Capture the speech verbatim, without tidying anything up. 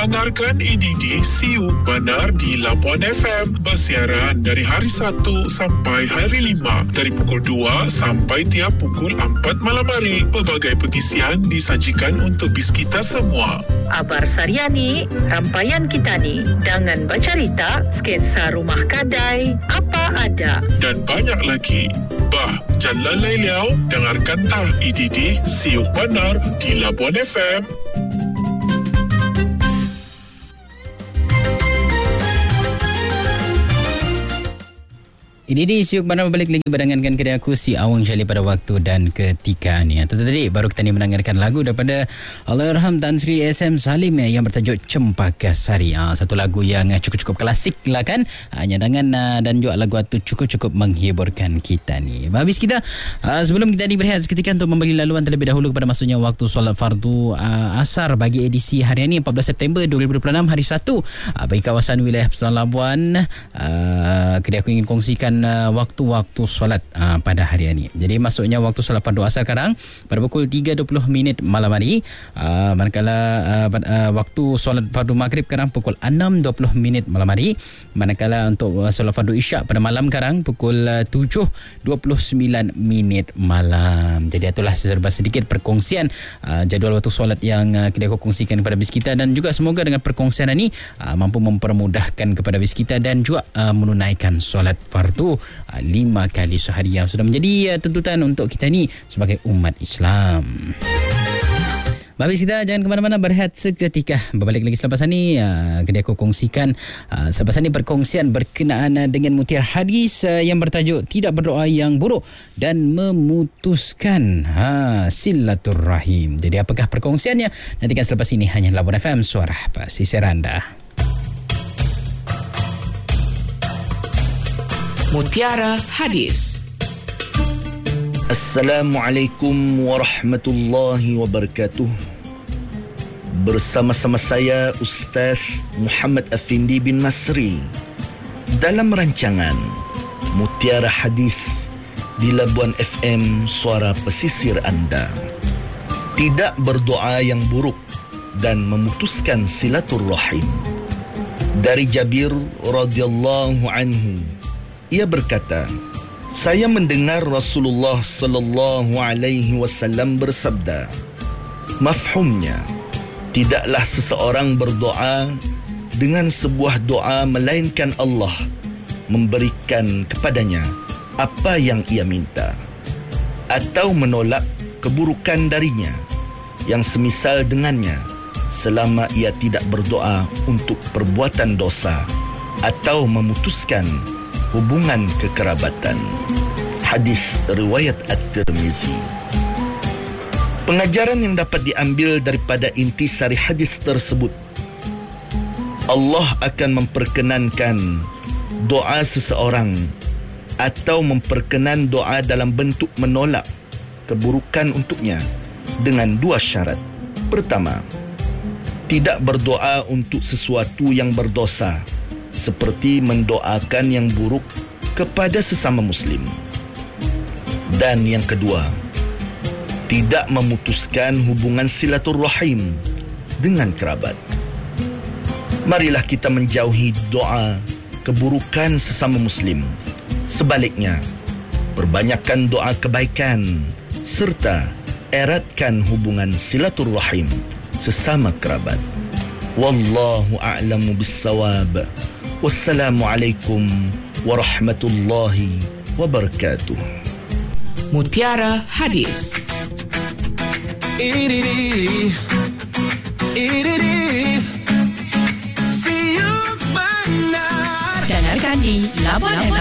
Dengarkan E D D Siu Benar di Labuan F M, bersiaran dari hari Sabtu sampai hari lima dari pukul dua sampai tiap pukul empat malam hari. Pelbagai pengisian disajikan untuk bis kita semua. Abar Sariani, rampayan kita ni, jangan bercerita, sketsa rumah kadai, apa ada. Dan banyak lagi. Bah, jangan lalai liau, dengarkan tah E D D Siu Benar di Labuan F M. Ini di Syuk Benar balik lagi berdengarkan kedai aku si Awang Syali pada waktu dan ketika ni. Itu tadi baru kita ni mendengarkan lagu daripada Allahyarham Tan Sri S M Salim yang bertajuk Cempaka Sari. Ha, satu lagu yang cukup-cukup klasik lah kan. Ha, nyadangan dan juga lagu itu cukup-cukup menghiburkan kita ni. Habis kita uh, sebelum kita ni berehat seketika untuk memberi laluan terlebih dahulu kepada masuknya waktu solat fardu uh, asar bagi edisi hari ini empat belas September dua ribu dua puluh enam hari Sabtu. Uh, bagi kawasan wilayah Persatuan Labuan, uh, kedai aku ingin kongsikan Uh, waktu-waktu solat uh, pada hari ini. Jadi masuknya waktu solat fardu asar sekarang pada pukul tiga dua puluh minit malam hari. Uh, manakala uh, uh, waktu solat fardu maghrib sekarang pukul enam dua puluh minit malam hari. Manakala untuk uh, solat fardu isyak pada malam sekarang pukul uh, tujuh dua puluh sembilan minit malam. Jadi itulah serba sedikit perkongsian uh, jadual waktu solat yang uh, kita kongsikan kepada bis kita, dan juga semoga dengan perkongsian ini uh, mampu mempermudahkan kepada bis kita dan juga uh, menunaikan solat fardu lima kali sehari yang sudah menjadi uh, tuntutan untuk kita ni sebagai umat Islam. Habis kita jangan ke mana-mana, berehat seketika. Berbalik lagi selepas ini, uh, kedai aku kongsikan uh, selepas ini perkongsian berkenaan uh, dengan mutiara hadis uh, yang bertajuk tidak berdoa yang buruk dan memutuskan ha, silaturrahim. Jadi apakah perkongsiannya? Nantikan selepas ini hanya Labuan F M, suara pesisir anda. Mutiara Hadis. Assalamualaikum warahmatullahi wabarakatuh. Bersama-sama saya Ustaz Muhammad Afindi bin Masri dalam rancangan Mutiara Hadis di Labuan F M, suara pesisir anda. Tidak berdoa yang buruk dan memutuskan silaturrahim. Dari Jabir radhiyallahu anhu, ia berkata, saya mendengar Rasulullah sallallahu alaihi wasallam bersabda, mafhumnya, tidaklah seseorang berdoa dengan sebuah doa melainkan Allah memberikan kepadanya apa yang ia minta, atau menolak keburukan darinya yang semisal dengannya, selama ia tidak berdoa untuk perbuatan dosa atau memutuskan hubungan kekerabatan. Hadis riwayat At-Tirmizi. Pengajaran yang dapat diambil daripada intisari hadis tersebut, Allah akan memperkenankan doa seseorang atau memperkenan doa dalam bentuk menolak keburukan untuknya dengan dua syarat. Pertama, tidak berdoa untuk sesuatu yang berdosa, seperti mendoakan yang buruk kepada sesama Muslim. Dan yang kedua, tidak memutuskan hubungan silaturrahim dengan kerabat. Marilah kita menjauhi doa keburukan sesama Muslim. Sebaliknya, perbanyakkan doa kebaikan serta eratkan hubungan silaturrahim sesama kerabat. Wallahu a'lamu bis-shawab. Wassalamualaikum warahmatullahi wabarakatuh. Mutiara Hadis. Ididi, ididi, Siuk Benar. Dengarkan di Labuan